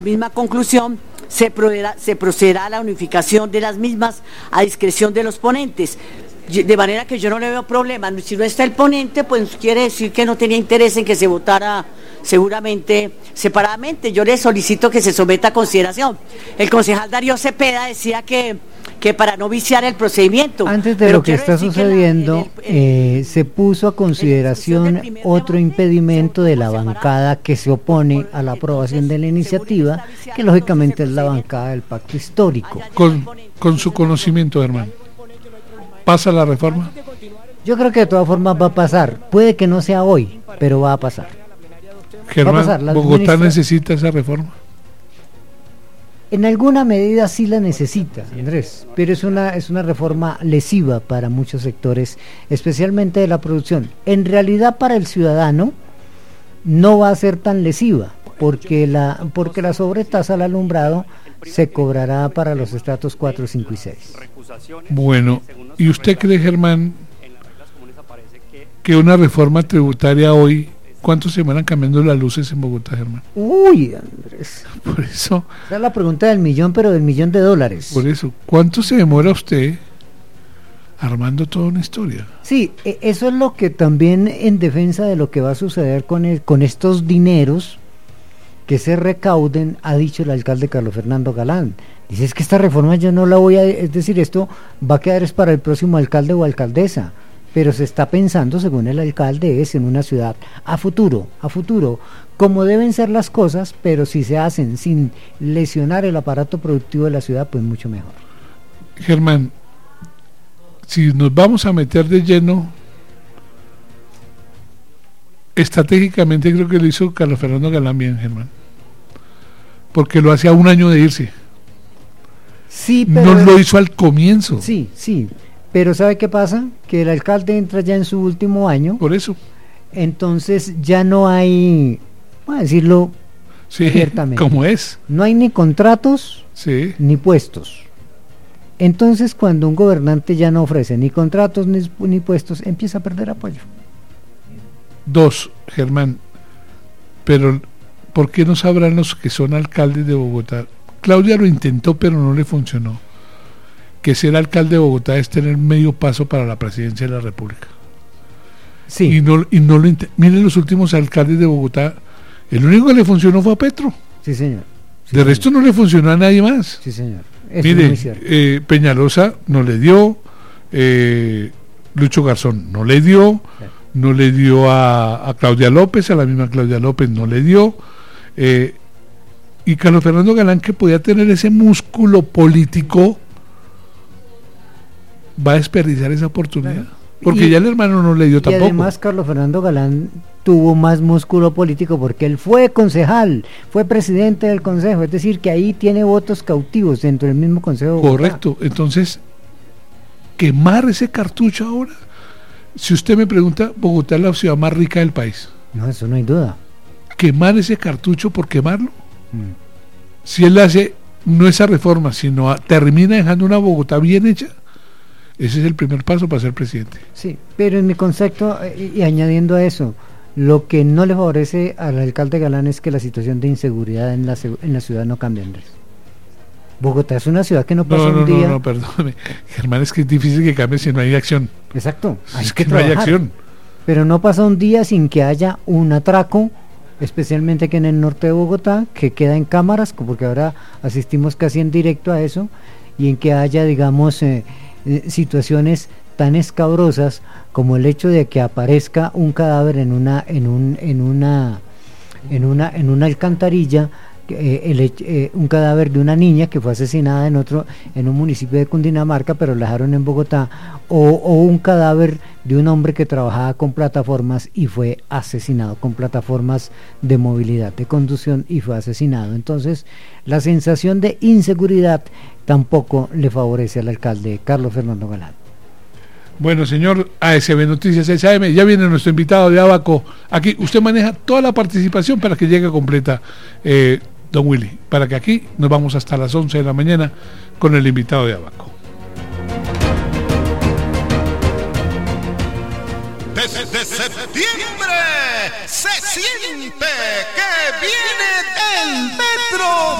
Misma conclusión, se procederá a la unificación de las mismas a discreción de los ponentes, de manera que yo no le veo problema. Si no está el ponente, pues quiere decir que no tenía interés en que se votara seguramente separadamente. Yo le solicito que se someta a consideración. El concejal Darío Cepeda decía que para no viciar el procedimiento. Antes de lo que está sucediendo, se puso a consideración otro impedimento de la bancada que se opone a la aprobación de la iniciativa, que lógicamente es la bancada del pacto histórico. Con su conocimiento, hermano, ¿pasa la reforma? Yo creo que de todas formas va a pasar. Puede que no sea hoy, pero va a pasar. Germán, ¿Bogotá necesita esa reforma? En alguna medida sí la necesita, Andrés, pero es una reforma lesiva para muchos sectores, especialmente de la producción. En realidad para el ciudadano no va a ser tan lesiva, porque la sobretasa al alumbrado se cobrará para los estratos 4, 5 y 6. Bueno, ¿y usted cree, Germán, que una reforma tributaria hoy... ¿Cuánto se van cambiando las luces en Bogotá, Germán? Uy, Andrés. Por eso. Esa es la pregunta del millón, pero del $1.000.000. Por eso. ¿Cuánto se demora usted armando toda una historia? Sí, eso es lo que también en defensa de lo que va a suceder con estos dineros que se recauden, ha dicho el alcalde Carlos Fernando Galán. Dice, es que esta reforma yo no la voy a... Es decir, esto va a quedar es para el próximo alcalde o alcaldesa. Pero se está pensando, según el alcalde, es en una ciudad a futuro, como deben ser las cosas, pero si se hacen sin lesionar el aparato productivo de la ciudad, pues mucho mejor. Germán, si nos vamos a meter de lleno, estratégicamente creo que lo hizo Carlos Fernando Galán bien, Germán, porque lo hacía un año de irse. Sí, pero... No lo hizo al comienzo. Sí. Pero ¿sabe qué pasa? Que el alcalde entra ya en su último año. Por eso. Entonces ya no hay, vamos a decirlo ciertamente. ¿Cómo es? No hay ni contratos ni puestos. Entonces cuando un gobernante ya no ofrece ni contratos ni puestos, empieza a perder apoyo. Dos, Germán, pero ¿por qué no sabrán los que son alcaldes de Bogotá? Claudia lo intentó, pero no le funcionó. Que ser alcalde de Bogotá es tener medio paso para la presidencia de la República. Sí. Y no miren los últimos alcaldes de Bogotá, el único que le funcionó fue a Petro. Sí, señor. De resto no le funcionó a nadie más. Sí, señor. Eso mire, es muy cierto. Peñalosa no le dio, Lucho Garzón no le dio, no le dio a Claudia López, a la misma Claudia López no le dio, y Carlos Fernando Galán, que podía tener ese músculo político, va a desperdiciar esa oportunidad, porque ya el hermano no le dio tampoco. Y además Carlos Fernando Galán tuvo más músculo político porque él fue concejal, fue presidente del consejo, es decir, que ahí tiene votos cautivos dentro del mismo consejo de Bogotá. Correcto, entonces quemar ese cartucho ahora, si usted me pregunta, Bogotá es la ciudad más rica del país. No, eso no hay duda. Quemar ese cartucho por quemarlo, si él hace no esa reforma, sino termina dejando una Bogotá bien hecha, ese es el primer paso para ser presidente. Sí, pero en mi concepto, y añadiendo a eso, lo que no le favorece al alcalde Galán es que la situación de inseguridad en la ciudad no cambie, Andrés. Bogotá es una ciudad que no pasa un día... No, perdóname, Germán, es que es difícil que cambie si no hay acción. Exacto, hay que no hay acción. Pero no pasa un día sin que haya un atraco, especialmente aquí en el norte de Bogotá, que queda en cámaras, porque ahora asistimos casi en directo a eso, y en que haya, digamos... situaciones tan escabrosas como el hecho de que aparezca un cadáver en una alcantarilla, un cadáver de una niña que fue asesinada en un municipio de Cundinamarca, pero la dejaron en Bogotá, o un cadáver de un hombre que trabajaba con plataformas y fue asesinado, con plataformas de movilidad, de conducción, y fue asesinado. Entonces la sensación de inseguridad tampoco le favorece al alcalde Carlos Fernando Galán. Bueno, señor ASB Noticias SAM, ya viene nuestro invitado de Abaco. Aquí usted maneja toda la participación para que llegue completa, don Willy, para que aquí nos vamos hasta las 11 de la mañana con el invitado de Abaco.